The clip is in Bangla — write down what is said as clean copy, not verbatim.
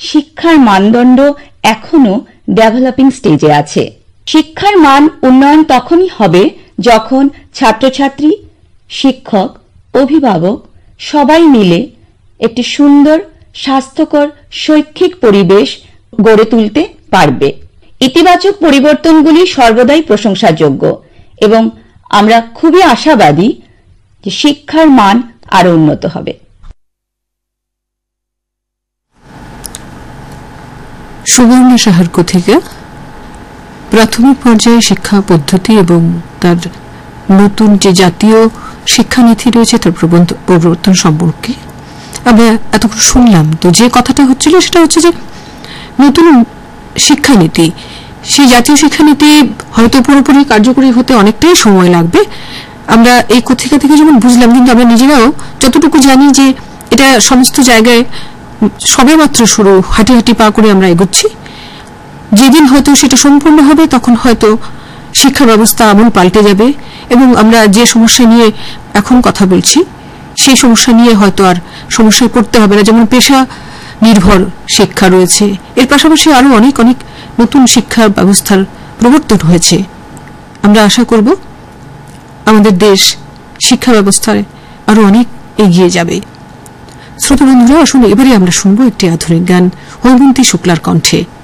শিক্ষার মানদণ্ড এখনো ডেভেলপিং স্টেজে আছে। শিক্ষার মান উন্নয়ন তখনই হবে যখন ছাত্রছাত্রী, শিক্ষক, অভিভাবক সবাই মিলে একটি সুন্দর, স্বাস্থ্যকর শৈক্ষিক পরিবেশ গড়ে তুলতে পারবে। ইতিবাচক পরিবর্তনগুলি সর্বদাই প্রশংসাযোগ্য এবং আমরা খুবই আশাবাদী যে শিক্ষার মান আরো উন্নত হবে। সুবর্ণা সাহার থেকে প্রাথমিক পর্যায়ে শিক্ষা পদ্ধতি এবং তার নতুন যে জাতীয় শিক্ষানীতি রয়েছে তার প্রবর্তন সম্পর্কে আমরা এতক্ষণ শুনলাম। তো যে কথাটা হচ্ছিল সেটা হচ্ছে যে নতুন শিক্ষানীতি, সেই জাতীয় শিক্ষানীতি হয়তো পুরোপুরি কার্যকরী হতে অনেকটাই সময় লাগবে। আমরা এই কথা থেকে যেমন বুঝলাম, কিন্তু আমরা নিজেরাও যতটুকু জানি যে এটা সমস্ত জায়গায় সবেমাত্র শুরু, হাঁটি হাঁটি পা করে আমরা এগোচ্ছি। যেদিন হয়তো সেটা সম্পূর্ণ হবে তখন হয়তো শিক্ষা ব্যবস্থা আমূল পাল্টে যাবে এবং আমরা যে সমস্যা নিয়ে এখন কথা বলছি সেই সমস্যা নিয়ে হয়তো আর সমস্যায় পড়তে হবে না। যেমন পেশা নির্ভর শিক্ষা রয়েছে, এর পাশাপাশি আরো অনেক অনেক নতুন শিক্ষা ব্যবস্থার প্রবর্তন হয়েছে। আমরা আশা করব আমাদের দেশ শিক্ষা ব্যবস্থায় আরো অনেক এগিয়ে যাবে। শ্রোতা বন্ধুরা, আসলে এবারে আমরা শুনবো একটি আধুনিক গান হৈমন্তী শুক্লার কণ্ঠে।